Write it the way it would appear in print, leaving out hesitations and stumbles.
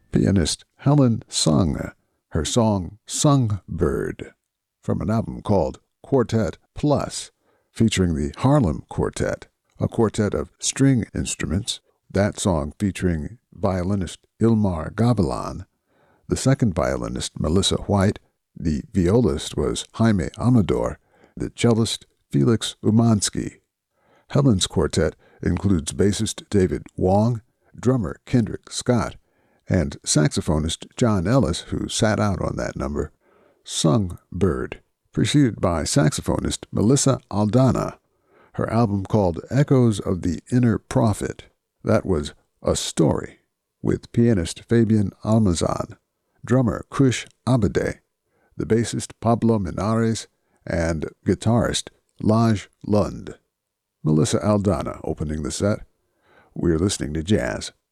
pianist Helen Sung, her song Songbird, from an album called Quartet Plus, featuring the Harlem Quartet, a quartet of string instruments, that song featuring violinist Ilmar Gavilan, the second violinist Melissa White, the violist was Jaime Amador, the cellist Felix Umansky. Helen's quartet includes bassist David Wong, drummer Kendrick Scott, and saxophonist John Ellis, who sat out on that number, Songbird, preceded by saxophonist Melissa Aldana. Her album called Echoes of the Inner Prophet. That was A Story, with pianist Fabian Almazan, drummer Kush Abade, the bassist Pablo Minares, and guitarist Laj Lund. Melissa Aldana opening the set. We're listening to jazz